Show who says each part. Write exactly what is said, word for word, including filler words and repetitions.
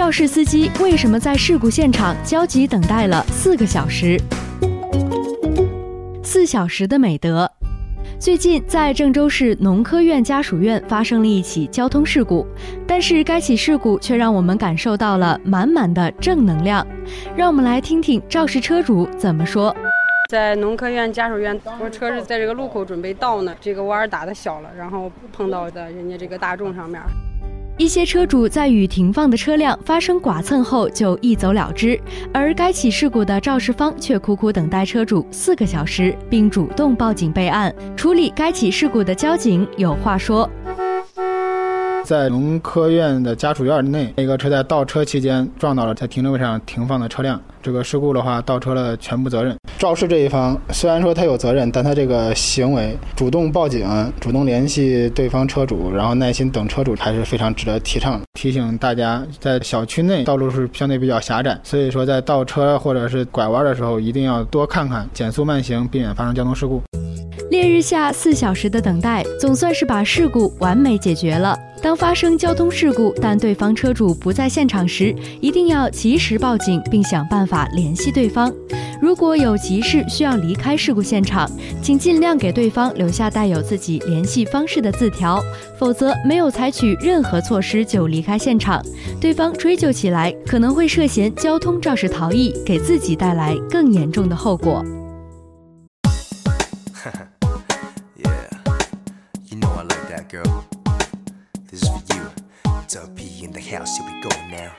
Speaker 1: 肇事司机为什么在事故现场焦急等待了四个小时？四小时的美德。最近，在郑州市农科院家属院发生了一起交通事故，但是该起事故却让我们感受到了满满的正能量。让我们来听听肇事车主怎么说。
Speaker 2: 在农科院家属院，我车是在这个路口准备倒呢，这个弯打的小了，然后碰到的人家这个大众上面。
Speaker 1: 一些车主在与停放的车辆发生剐蹭后就一走了之，而该起事故的肇事方却苦苦等待车主四个小时，并主动报警备案。处理该起事故的交警有话说：
Speaker 3: 在农科院的家属院内，一个车在倒车期间撞到了在停车位上停放的车辆，这个事故的话倒车了全部责任。肇事这一方虽然说他有责任，但他这个行为主动报警，主动联系对方车主，然后耐心等车主，还是非常值得提倡的。提醒大家，在小区内道路是相对比较狭窄，所以说在倒车或者是拐弯的时候一定要多看看，减速慢行，避免发生交通事故。
Speaker 1: 烈日下四小时的等待，总算是把事故完美解决了。当发生交通事故，但对方车主不在现场时，一定要及时报警，并想办法联系对方。如果有急事需要离开事故现场，请尽量给对方留下带有自己联系方式的字条，否则没有采取任何措施就离开现场，对方追究起来可能会涉嫌交通肇事逃逸，给自己带来更严重的后果。
Speaker 4: Girl, this is for you. It's P in the house, here we go now.